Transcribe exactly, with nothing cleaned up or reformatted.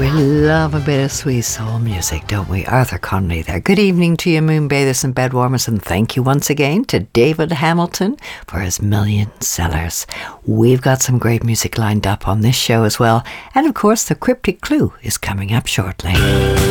we love a bit of sweet soul music, don't we? Arthur Conley there. Good evening to you, moon bathers and bed warmers, and thank you once again to David Hamilton for his million sellers. We've got some great music lined up on this show as well, and of course the Cryptic Clue is coming up shortly.